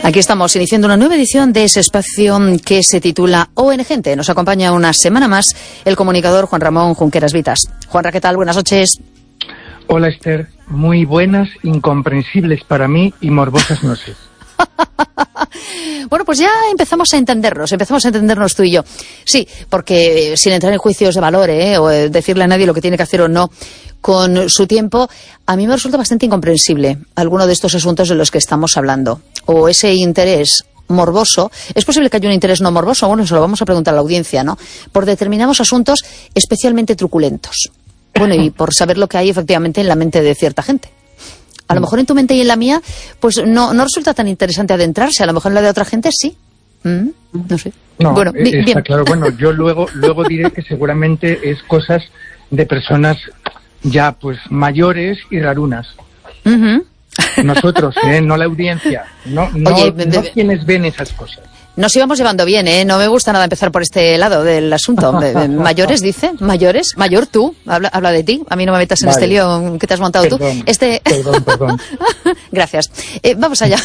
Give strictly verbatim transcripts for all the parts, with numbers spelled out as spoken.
Aquí estamos iniciando una nueva edición de ese espacio que se titula O N Gente. Nos acompaña una semana más el comunicador Juan Ramón Junqueras Vitas. Juanra, ¿qué tal? Buenas noches. Hola, Esther. Muy buenas, incomprensibles para mí y morbosas noches. Bueno, pues ya empezamos a entendernos, empezamos a entendernos tú y yo. Sí, porque sin entrar en juicios de valor, ¿eh? o decirle a nadie lo que tiene que hacer o no con su tiempo, a mí me resulta bastante incomprensible alguno de estos asuntos de los que estamos hablando. O ese interés morboso, es posible que haya un interés no morboso, bueno, eso lo vamos a preguntar a la audiencia, ¿no? Por determinados asuntos especialmente truculentos. Bueno, y por saber lo que hay efectivamente en la mente de cierta gente. A lo mejor en tu mente y en la mía, pues no, no resulta tan interesante adentrarse. A lo mejor en la de otra gente sí. ¿Mm? No sé. No, bueno, está bien. Claro. Bueno, yo luego, luego diré que seguramente es cosas de personas ya pues mayores y rarunas. Uh-huh. Nosotros, ¿eh? No la audiencia. No, no, Oye, no de, de, quienes ven esas cosas. Nos íbamos llevando bien, ¿eh? No me gusta nada empezar por este lado del asunto. ¿Mayores, dice? ¿Mayores? ¿Mayor tú? Habla, habla de ti. A mí no me metas en vale. este lío que te has montado perdón, tú. Este... Perdón, perdón. Gracias. Eh, vamos allá.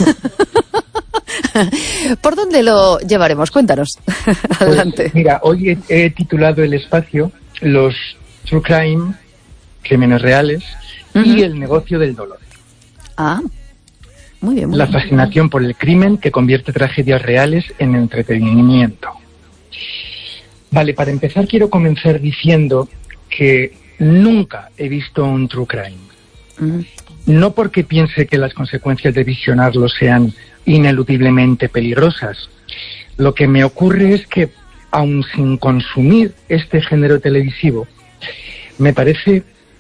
¿Por dónde lo llevaremos? Cuéntanos. Adelante. Pues, mira, hoy he, he titulado el espacio Los True Crime, Crímenes Reales, uh-huh. y el negocio del dolor. Ah, muy bien, muy La bien. fascinación por el crimen que convierte tragedias reales en entretenimiento. Vale, para empezar quiero comenzar diciendo que nunca he visto un true crime. Uh-huh. No porque piense que las consecuencias de visionarlo sean ineludiblemente peligrosas. Lo que me ocurre es que, aun sin consumir este género televisivo, me parece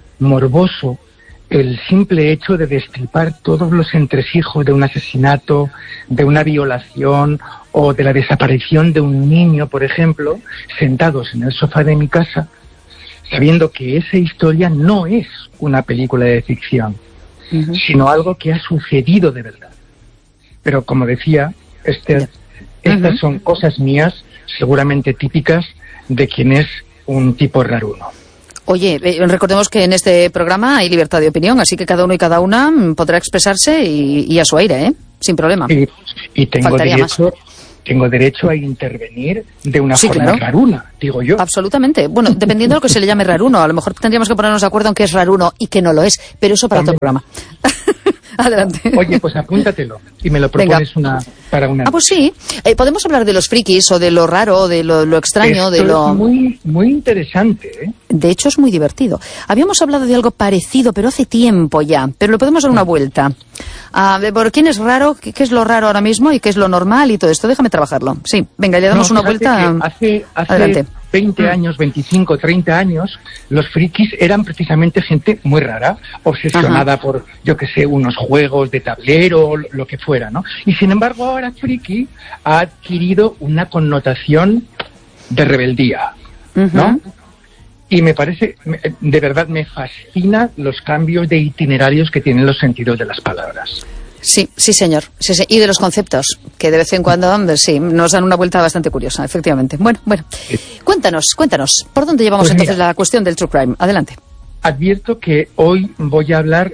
morboso el simple hecho de destripar todos los entresijos de un asesinato, de una violación o de la desaparición de un niño, por ejemplo, sentados en el sofá de mi casa, sabiendo que esa historia no es una película de ficción, uh-huh. sino algo que ha sucedido de verdad. Pero como decía Esther, uh-huh. estas son cosas mías, seguramente típicas de quien es un tipo raruno. Oye, eh, recordemos que en este programa hay libertad de opinión, así que cada uno y cada una podrá expresarse y, y a su aire, ¿eh? Sin problema. Y, y tengo derecho, tengo derecho a intervenir de una sí, forma claro. raruna, digo yo. Absolutamente. Bueno, dependiendo de lo que se le llame raruno, a lo mejor tendríamos que ponernos de acuerdo en qué es raruno y qué no lo es, pero eso para También. otro programa. Adelante. Oye, pues apúntatelo y me lo propones una, para una... Ah, pues sí. Eh, podemos hablar de los frikis o de lo raro, de lo, lo extraño, Esto de lo... es muy, muy interesante, ¿eh? De hecho, es muy divertido. Habíamos hablado de algo parecido, pero hace tiempo ya. Pero le podemos dar una vuelta. Ah, ¿por quién es raro? ¿Qué, ¿Qué es lo raro ahora mismo? ¿Y qué es lo normal? Y todo esto. Déjame trabajarlo. Sí, venga, le damos no, una vuelta. Hace, hace Adelante. veinte años, veinticinco, treinta años, los frikis eran precisamente gente muy rara, obsesionada Ajá. por, yo que sé, unos juegos de tablero, lo que fuera, ¿no? Y sin embargo ahora friki ha adquirido una connotación de rebeldía, uh-huh. ¿no? Y me parece, de verdad me fascina los cambios de itinerarios que tienen los sentidos de las palabras. Sí, sí, señor. Sí, sí. Y de los conceptos, que de vez en cuando, sí, nos dan una vuelta bastante curiosa, efectivamente. Bueno, bueno. Sí. Cuéntanos, cuéntanos, ¿por dónde llevamos pues entonces mira, la cuestión del true crime? Adelante. Advierto que hoy voy a hablar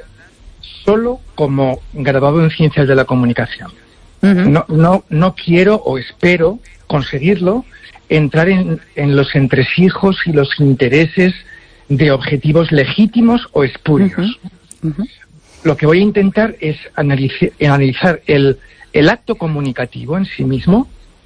solo como graduado en Ciencias de la Comunicación. Uh-huh. No, no, no quiero o espero conseguirlo entrar en, en los entresijos y los intereses de objetivos legítimos o espurios. Uh-huh. Uh-huh. Lo que voy a intentar es analizar, analizar el, el acto comunicativo en sí mismo,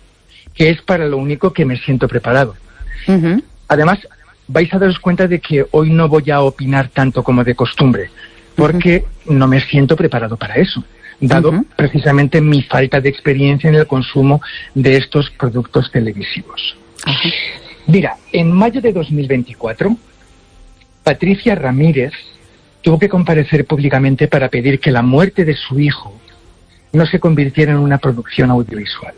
que es para lo único que me siento preparado. Uh-huh. Además, vais a daros cuenta de que hoy no voy a opinar tanto como de costumbre, porque uh-huh. no me siento preparado para eso, dado uh-huh. precisamente mi falta de experiencia en el consumo de estos productos televisivos. Uh-huh. Mira, en mayo de dos mil veinticuatro, Patricia Ramírez tuvo que comparecer públicamente para pedir que la muerte de su hijo no se convirtiera en una producción audiovisual.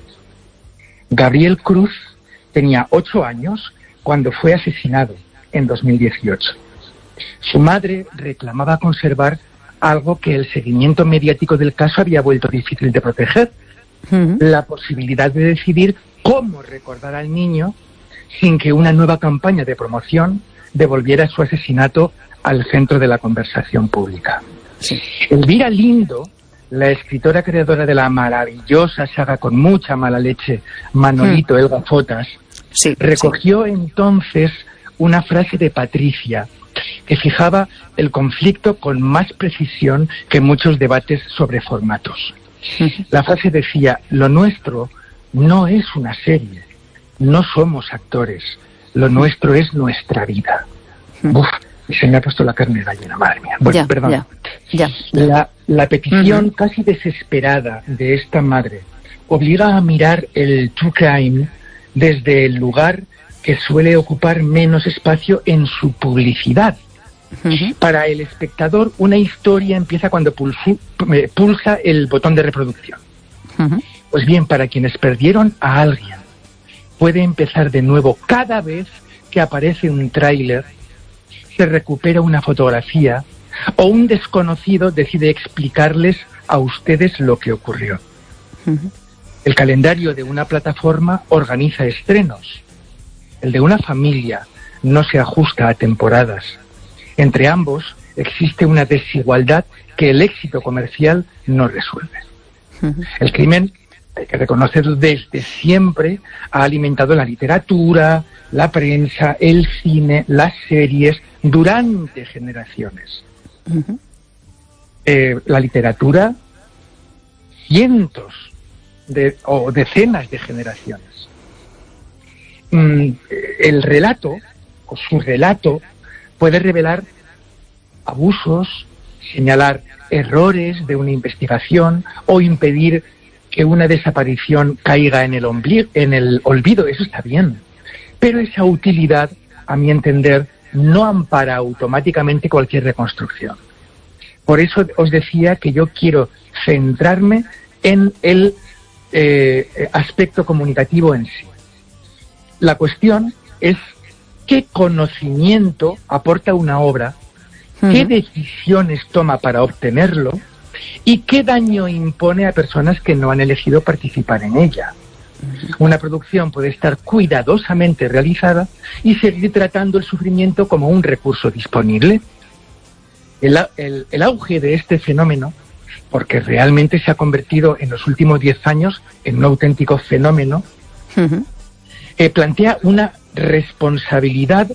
Gabriel Cruz tenía ocho años cuando fue asesinado en dos mil dieciocho. Su madre reclamaba conservar algo que el seguimiento mediático del caso había vuelto difícil de proteger, uh-huh. la posibilidad de decidir cómo recordar al niño sin que una nueva campaña de promoción devolviera su asesinato al centro de la conversación pública. Sí. Elvira Lindo la escritora creadora de la maravillosa saga con mucha mala leche, Manolito mm. El Gafotas, sí, recogió sí. entonces una frase de Patricia que fijaba el conflicto con más precisión que muchos debates sobre formatos. La frase decía: lo nuestro no es una serie, no somos actores, lo nuestro es nuestra vida. Uf, se me ha puesto la carne de gallina, madre mía. Bueno, ya, perdón. Ya, ya. La, la petición uh-huh. casi desesperada de esta madre obliga a mirar el true crime desde el lugar que suele ocupar menos espacio en su publicidad. Uh-huh. Para el espectador, una historia empieza cuando pulsu, pulsa el botón de reproducción. Uh-huh. Pues bien, para quienes perdieron a alguien, puede empezar de nuevo cada vez que aparece un tráiler, se recupera una fotografía o un desconocido decide explicarles a ustedes lo que ocurrió. Uh-huh. El calendario de una plataforma organiza estrenos. El de una familia no se ajusta a temporadas. Entre ambos existe una desigualdad que el éxito comercial no resuelve. Uh-huh. El crimen, hay que reconocerlo, desde siempre ha alimentado la literatura, la prensa, el cine, las series, durante generaciones. Uh-huh. Eh, la literatura, cientos de, o decenas de generaciones. Mm, el relato, o su relato, puede revelar abusos, señalar errores de una investigación o impedir que una desaparición caiga en el, ombli- en el olvido. Eso está bien. Pero esa utilidad, a mi entender, no ampara automáticamente cualquier reconstrucción. Por eso os decía que yo quiero centrarme en el eh, aspecto comunicativo en sí. La cuestión es qué conocimiento aporta una obra, uh-huh. qué decisiones toma para obtenerlo y qué daño impone a personas que no han elegido participar en ella. Uh-huh. Una producción puede estar cuidadosamente realizada y seguir tratando el sufrimiento como un recurso disponible. El, el, el auge de este fenómeno, porque realmente se ha convertido en los últimos diez años en un auténtico fenómeno, uh-huh. eh, plantea una responsabilidad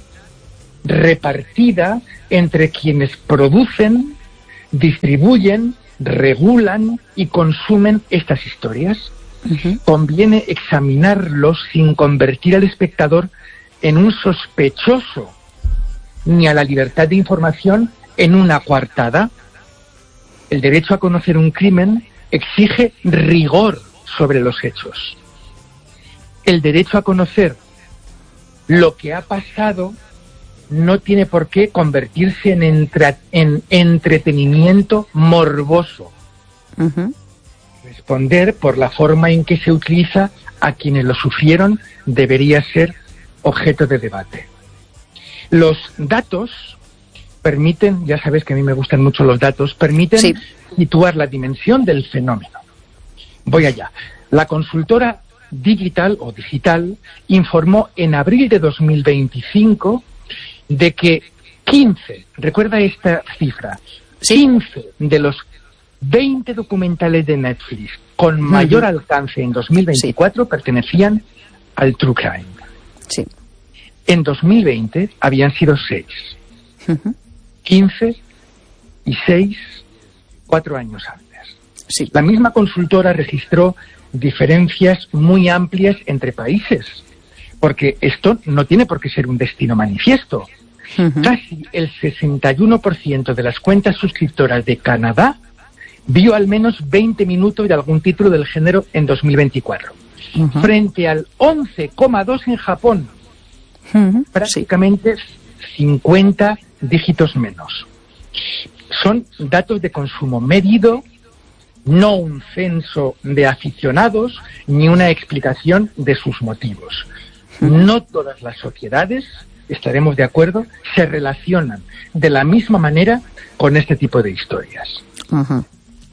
repartida entre quienes producen, distribuyen, regulan y consumen estas historias. Uh-huh. Conviene examinarlos sin convertir al espectador en un sospechoso, ni a la libertad de información en una coartada. El derecho a conocer un crimen exige rigor sobre los hechos. El derecho a conocer lo que ha pasado no tiene por qué convertirse en, entra- en entretenimiento morboso. Uh-huh. Responder por la forma en que se utiliza a quienes lo sufrieron debería ser objeto de debate. Los datos permiten, ya sabes que a mí me gustan mucho los datos, permiten sí. situar la dimensión del fenómeno. Voy allá. La consultora Digital o Digital informó en abril de dos mil veinticinco de que quince, recuerda esta cifra, sí. quince de los veinte documentales de Netflix con uh-huh. mayor alcance en dos mil veinticuatro sí. pertenecían al True Crime. Sí. En dos mil veinte habían sido seis. Uh-huh. quince y seis, cuatro años antes. Sí. La misma consultora registró diferencias muy amplias entre países, porque esto no tiene por qué ser un destino manifiesto. Uh-huh. Casi el sesenta y uno por ciento de las cuentas suscriptoras de Canadá vio al menos veinte minutos de algún título del género en dos mil veinticuatro, uh-huh. frente al once coma dos en Japón, uh-huh. prácticamente sí. cincuenta dígitos menos. Son datos de consumo medido, no un censo de aficionados ni una explicación de sus motivos. No todas las sociedades, estaremos de acuerdo, se relacionan de la misma manera con este tipo de historias. Uh-huh.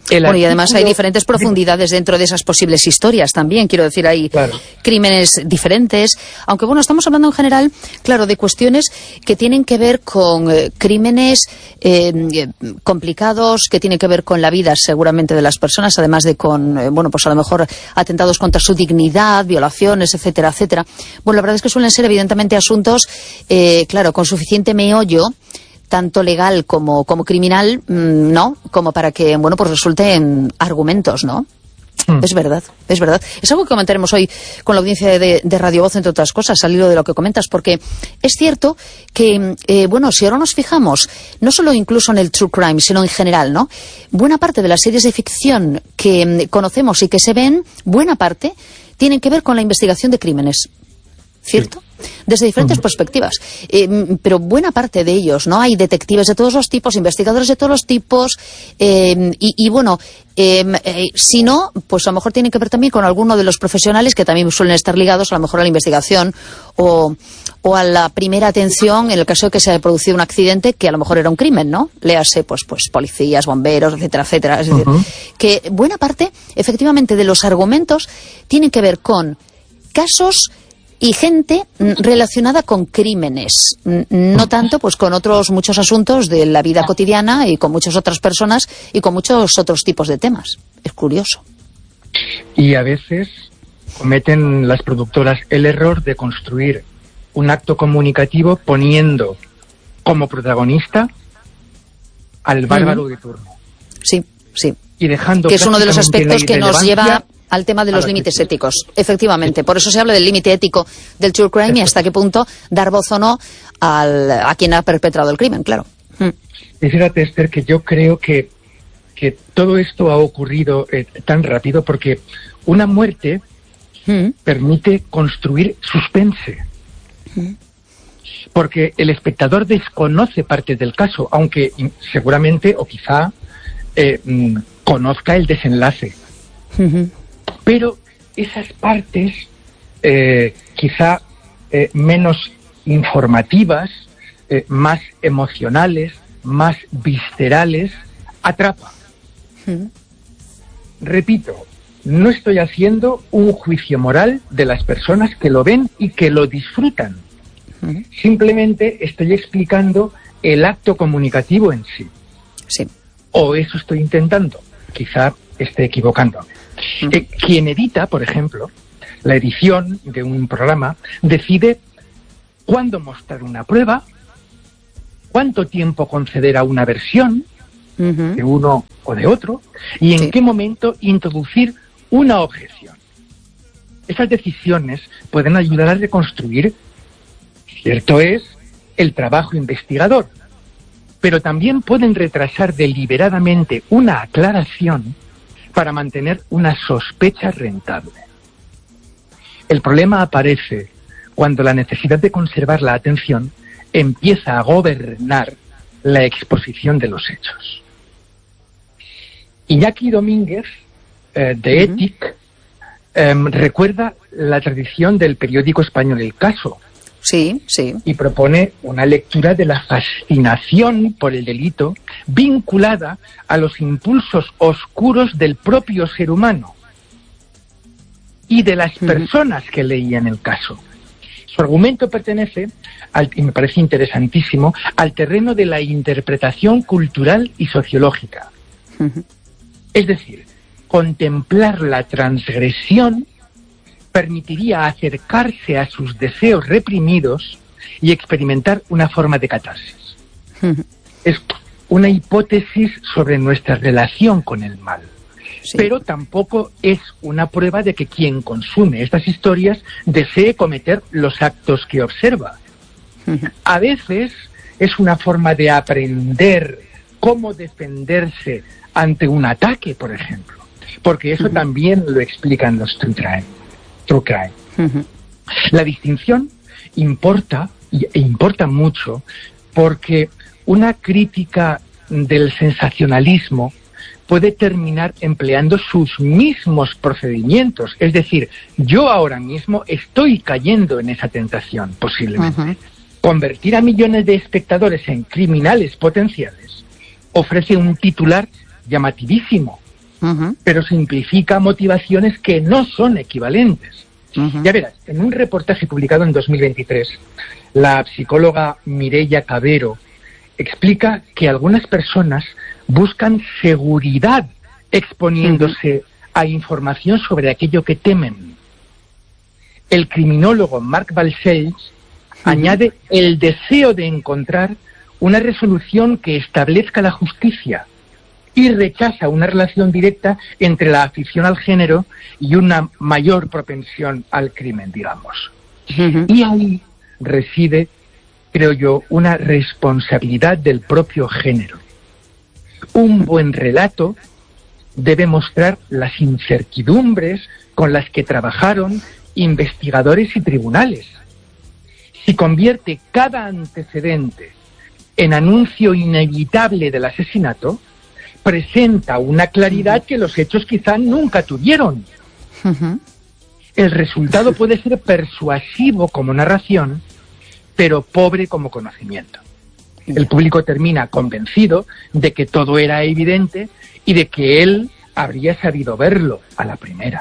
El bueno, y además artículo... hay diferentes profundidades dentro de esas posibles historias también, quiero decir, hay claro. crímenes diferentes, aunque bueno, estamos hablando en general, claro, de cuestiones que tienen que ver con eh, crímenes eh, complicados, que tienen que ver con la vida seguramente de las personas, además de con, eh, bueno, pues a lo mejor atentados contra su dignidad, violaciones, etcétera, etcétera. Bueno, la verdad es que suelen ser evidentemente asuntos, eh, claro, con suficiente meollo, tanto legal como, como criminal, ¿no? Como para que, bueno, pues resulten argumentos, ¿no? Mm. Es verdad, es verdad. Es algo que comentaremos hoy con la audiencia de, de Radio Voz, entre otras cosas, al hilo de lo que comentas, porque es cierto que, eh, bueno, si ahora nos fijamos, no solo incluso en el true crime, sino en general, ¿no? Buena parte de las series de ficción que conocemos y que se ven, buena parte, tienen que ver con la investigación de crímenes. ¿Cierto? Desde diferentes uh-huh. perspectivas. Eh, pero buena parte de ellos, ¿no? Hay detectives de todos los tipos, investigadores de todos los tipos, eh, y, y bueno, eh, eh, si no, pues a lo mejor tienen que ver también con alguno de los profesionales que también suelen estar ligados a lo mejor a la investigación o, o a la primera atención en el caso de que se haya producido un accidente que a lo mejor era un crimen, ¿no? Léase, pues, pues policías, bomberos, etcétera, etcétera. Es decir, uh-huh. que buena parte, efectivamente, de los argumentos tienen que ver con casos y gente relacionada con crímenes, no tanto pues con otros muchos asuntos de la vida cotidiana y con muchas otras personas y con muchos otros tipos de temas. Es curioso. Y a veces cometen las productoras el error de construir un acto comunicativo poniendo como protagonista al bárbaro uh-huh. de turno. Sí, sí. Y dejando que es uno de los aspectos que nos lleva al tema de los límites éticos, efectivamente. Por eso se habla del límite ético del true crime y hasta qué punto dar voz o no al, a quien ha perpetrado el crimen, claro. Mm. Y fíjate, Esther, que yo creo que, que todo esto ha ocurrido eh, tan rápido porque una muerte mm. permite construir suspense. Mm. Porque el espectador desconoce parte del caso, aunque seguramente o quizá eh, mm, conozca el desenlace. Mm-hmm. Pero esas partes, eh, quizá eh, menos informativas, eh, más emocionales, más viscerales, atrapan. Mm. Repito, no estoy haciendo un juicio moral de las personas que lo ven y que lo disfrutan. Mm. Simplemente estoy explicando el acto comunicativo en sí. Sí. O eso estoy intentando. Quizá esté equivocándome. Uh-huh. Eh, quien edita, por ejemplo, la edición de un programa, decide cuándo mostrar una prueba, cuánto tiempo conceder a una versión uh-huh. de uno o de otro, y en sí. qué momento introducir una objeción. Esas decisiones pueden ayudar a reconstruir, cierto es, el trabajo investigador, pero también pueden retrasar deliberadamente una aclaración para mantener una sospecha rentable. El problema aparece cuando la necesidad de conservar la atención empieza a gobernar la exposición de los hechos. Iñaki Domínguez, eh, de uh-huh. Étic, eh, recuerda la tradición del periódico español El Caso. Sí, sí. Y propone una lectura de la fascinación por el delito vinculada a los impulsos oscuros del propio ser humano y de las personas que leían el caso. Su argumento pertenece, al, y me parece interesantísimo, al terreno de la interpretación cultural y sociológica. Uh-huh. Es decir, contemplar la transgresión permitiría acercarse a sus deseos reprimidos y experimentar una forma de catarsis. Uh-huh. Es una hipótesis sobre nuestra relación con el mal. Sí. Pero tampoco es una prueba de que quien consume estas historias desee cometer los actos que observa. Uh-huh. A veces es una forma de aprender cómo defenderse ante un ataque, por ejemplo. Porque eso uh-huh. también lo explican los true crime. True crime. Uh-huh. La distinción importa, e importa mucho, porque una crítica del sensacionalismo puede terminar empleando sus mismos procedimientos. Es decir, yo ahora mismo estoy cayendo en esa tentación, posiblemente. Uh-huh. Convertir a millones de espectadores en criminales potenciales ofrece un titular llamativísimo, uh-huh. pero simplifica motivaciones que no son equivalentes. Uh-huh. Ya verás, en un reportaje publicado en dos mil veintitrés, la psicóloga Mireia Cavero explica que algunas personas buscan seguridad exponiéndose uh-huh. a información sobre aquello que temen. El criminólogo Mark Balcells uh-huh. añade el deseo de encontrar una resolución que establezca la justicia y rechaza una relación directa entre la afición al género y una mayor propensión al crimen, digamos. Uh-huh. Y ahí reside, creo yo, una responsabilidad del propio género. Un buen relato debe mostrar las incertidumbres con las que trabajaron investigadores y tribunales. Si convierte cada antecedente en anuncio inevitable del asesinato, presenta una claridad que los hechos quizá nunca tuvieron. Uh-huh. El resultado puede ser persuasivo como narración, pero pobre como conocimiento. El público termina convencido de que todo era evidente y de que él habría sabido verlo a la primera.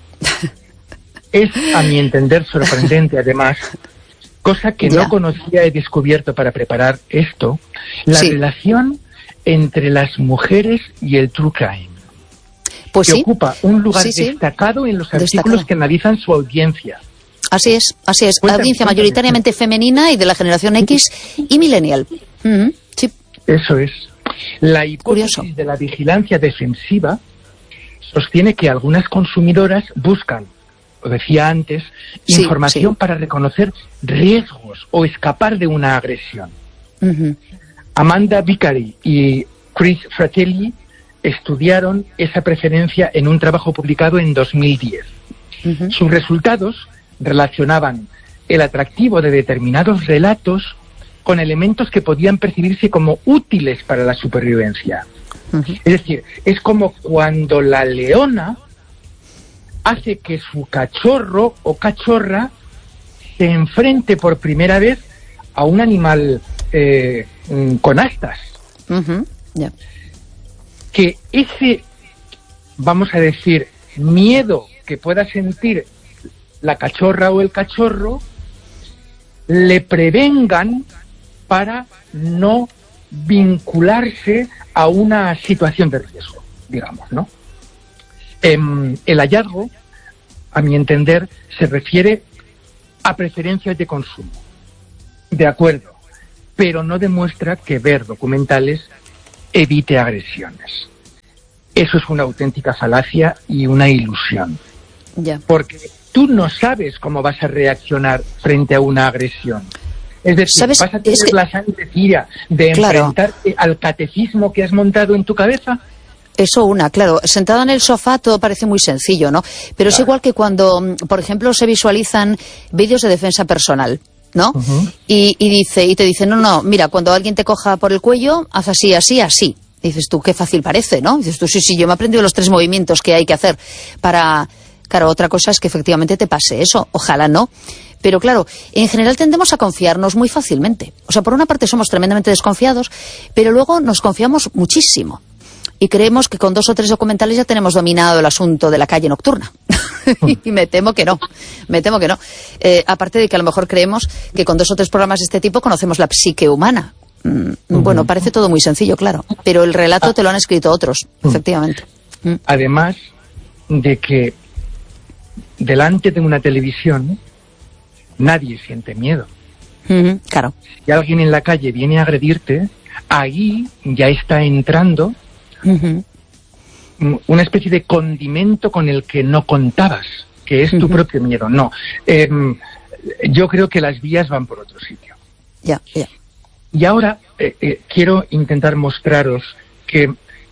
Es, a mi entender, sorprendente, además, cosa que ya. no conocía, he descubierto para preparar esto, la sí. relación entre las mujeres y el true crime, pues que sí. ocupa un lugar sí, sí. destacado en los artículos destacado. que analizan su audiencia. Así es, así es. Cuéntame, audiencia cuéntame. mayoritariamente femenina y de la generación X y millennial. Uh-huh. Sí. Eso es. La hipótesis Curioso. de la vigilancia defensiva sostiene que algunas consumidoras buscan, lo decía antes, sí, información sí. para reconocer riesgos o escapar de una agresión. Uh-huh. Amanda Vicari y Chris Fratelli estudiaron esa preferencia en un trabajo publicado en dos mil diez. Uh-huh. Sus resultados relacionaban el atractivo de determinados relatos con elementos que podían percibirse como útiles para la supervivencia. Uh-huh. Es decir, es como cuando la leona hace que su cachorro o cachorra se enfrente por primera vez a un animal eh, con astas. Uh-huh. Yeah. Que ese, vamos a decir, miedo que pueda sentir la cachorra o el cachorro, le prevengan para no vincularse a una situación de riesgo, digamos, ¿no? Eh, el hallazgo, a mi entender, se refiere a preferencias de consumo. De acuerdo, pero no demuestra que ver documentales evite agresiones. Eso es una auténtica falacia y una ilusión. Yeah. Porque tú no sabes cómo vas a reaccionar frente a una agresión. Es decir, ¿sabes? ¿vas a tener Es que... la sangre tira de claro. enfrentarte al catecismo que has montado en tu cabeza? Eso una, claro, sentada en el sofá todo parece muy sencillo, ¿no? Pero claro. es igual que cuando, por ejemplo, se visualizan vídeos de defensa personal, ¿no? Uh-huh. Y, y dice, y te dice, no, no, mira, cuando alguien te coja por el cuello, haz así, así, así. Y dices tú, qué fácil parece, ¿no? Y dices tú, sí, sí, yo me he aprendido los tres movimientos que hay que hacer para... Claro, otra cosa es que efectivamente te pase eso, ojalá no. Pero claro, en general tendemos a confiarnos muy fácilmente. O sea, por una parte somos tremendamente desconfiados, pero luego nos confiamos muchísimo. Y creemos que con dos o tres documentales ya tenemos dominado el asunto de la calle nocturna. Y me temo que no, me temo que no. Eh, aparte de que a lo mejor creemos que con dos o tres programas de este tipo conocemos la psique humana. Mm, bueno, parece todo muy sencillo, claro. Pero el relato te lo han escrito otros, efectivamente. Mm. Además de que delante de una televisión nadie siente miedo. Mm-hmm, claro. Si alguien en la calle viene a agredirte, ahí ya está entrando uh-huh. una especie de condimento con el que no contabas, que es tu uh-huh. propio miedo. No, eh, yo creo que las vías van por otro sitio. Ya, yeah, ya. Yeah. Y ahora eh, eh, quiero intentar mostraros que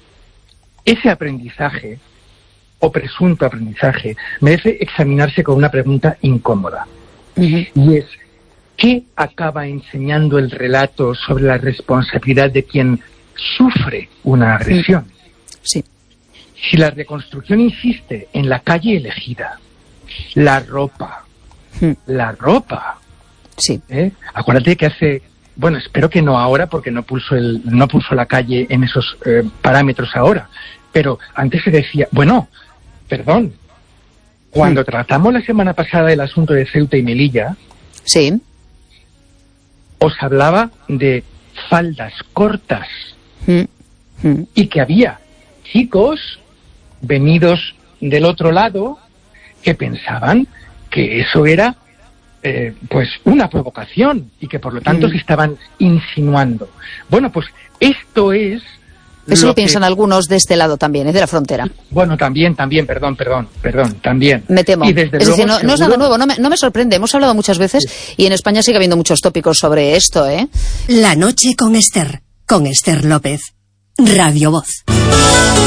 ese aprendizaje, o presunto aprendizaje, merece examinarse con una pregunta incómoda. Uh-huh. Y es, ¿qué acaba enseñando el relato sobre la responsabilidad de quien sufre una agresión? Sí. Si la reconstrucción insiste en la calle elegida, la ropa, mm. la ropa. Sí. ¿eh? Acuérdate que hace, bueno, espero que no ahora, porque no pulso el, no pulso la calle en esos eh, parámetros ahora, pero antes se decía, bueno, perdón, cuando mm. tratamos la semana pasada el asunto de Ceuta y Melilla, sí, os hablaba de faldas cortas mm. Mm. y que había chicos venidos del otro lado que pensaban que eso era eh, pues una provocación y que por lo tanto mm. se estaban insinuando. Bueno, pues esto es... Eso lo, lo que... piensan algunos de este lado también, es de la frontera. Bueno, también, también, perdón, perdón, perdón, también. Me temo. Y desde es luego, decir, no, seguro... no es nada nuevo, no me, no me sorprende. Hemos hablado muchas veces sí. y en España sigue habiendo muchos tópicos sobre esto, ¿eh? La noche con Esther, con Esther López. Radio Voz.